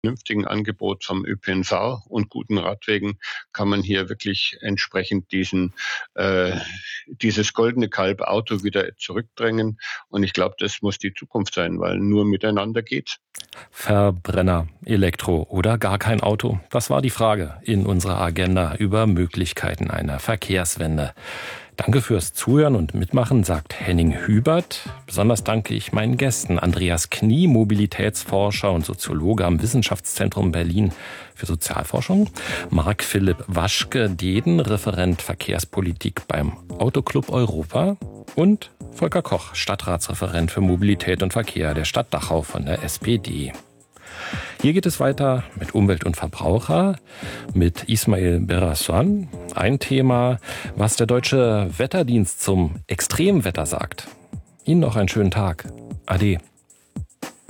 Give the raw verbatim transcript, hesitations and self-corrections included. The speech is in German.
vernünftigen Angebot vom Ö P N V und guten Radwegen kann man hier wirklich entsprechend diesen äh, dieses goldene Kalb Auto wieder zurückdrängen. Und ich glaube, das muss die Zukunft sein, weil nur miteinander geht's. Verbrenner, Elektro oder gar kein Auto? Das war die Frage in unserer Agenda über Möglichkeiten einer Verkehrswende. Danke fürs Zuhören und Mitmachen, sagt Henning Hübert. Besonders danke ich meinen Gästen Andreas Knie, Mobilitätsforscher und Soziologe am Wissenschaftszentrum Berlin für Sozialforschung, Marc Philipp Waschke-Dehden, Referent Verkehrspolitik beim Autoclub Europa und Volker Koch, Stadtratsreferent für Mobilität und Verkehr der Stadt Dachau von der S P D. Hier geht es weiter mit Umwelt und Verbraucher, mit Ismail Beraswan. Ein Thema, was der Deutsche Wetterdienst zum Extremwetter sagt. Ihnen noch einen schönen Tag. Ade.